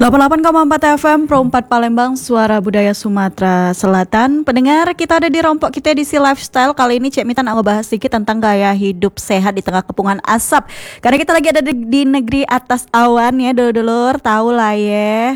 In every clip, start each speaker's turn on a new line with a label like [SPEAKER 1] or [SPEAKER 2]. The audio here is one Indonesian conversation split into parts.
[SPEAKER 1] 88,4 FM Pro 4 Palembang, suara budaya Sumatera Selatan. Pendengar, kita ada di Rompok kita edisi lifestyle. Kali ini Cek Mitan mau bahas sedikit tentang gaya hidup sehat di tengah kepungan asap. Karena kita lagi ada di negeri atas awan ya, dulur-dulur, tahu lah ya.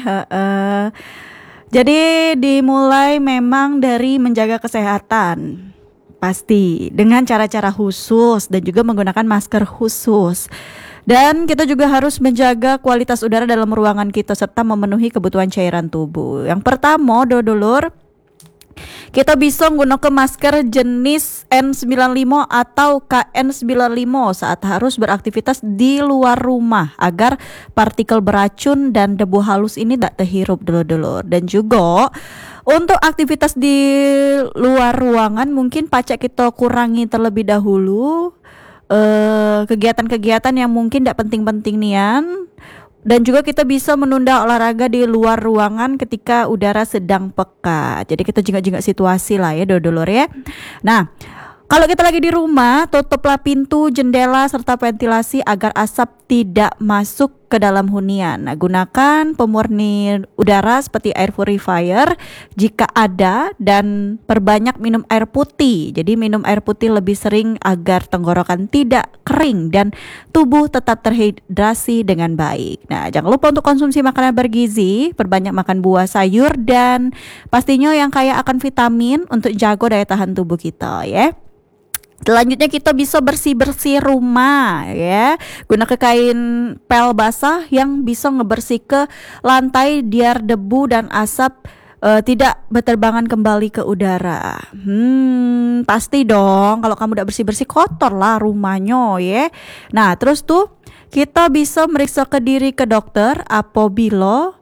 [SPEAKER 1] Jadi dimulai memang dari menjaga kesehatan. Pasti dengan cara-cara khusus dan juga menggunakan masker khusus. Dan kita juga harus menjaga kualitas udara dalam ruangan kita serta memenuhi kebutuhan cairan tubuh. Yang pertama, dulur, kita bisa menggunakan masker jenis N95 atau KN95 saat harus beraktivitas di luar rumah agar partikel beracun dan debu halus ini tidak terhirup, dulur-dulur. Dan juga untuk aktivitas di luar ruangan mungkin pacak kita kurangi terlebih dahulu. Kegiatan-kegiatan yang mungkin tidak penting-penting nian, dan juga kita bisa menunda olahraga di luar ruangan ketika udara sedang peka. Jadi kita jingak-jingak situasi lah ya, dulur ya. Nah, kalau kita lagi di rumah, tutuplah pintu, jendela, serta ventilasi agar asap tidak masuk ke dalam hunian. Nah, gunakan pemurni udara seperti air purifier jika ada, dan perbanyak minum air putih. Jadi minum air putih lebih sering agar tenggorokan tidak kering dan tubuh tetap terhidrasi dengan baik. Nah, jangan lupa untuk konsumsi makanan bergizi, perbanyak makan buah, sayur, dan pastinya yang kaya akan vitamin untuk jaga daya tahan tubuh kita ya. Selanjutnya kita bisa bersih-bersih rumah ya. Gunakan kain pel basah yang bisa ngebersih ke lantai biar debu dan asap tidak berterbangan kembali ke udara. Pasti dong kalau kamu udah bersih-bersih kotor lah rumahnya ya. Nah, terus tuh kita bisa meriksa ke diri ke dokter apabila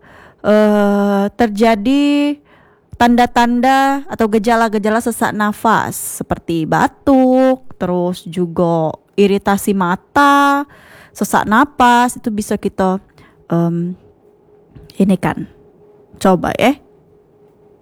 [SPEAKER 1] terjadi tanda-tanda atau gejala-gejala sesak nafas seperti batuk, terus juga iritasi mata, sesak napas, itu bisa kita ini kan coba ya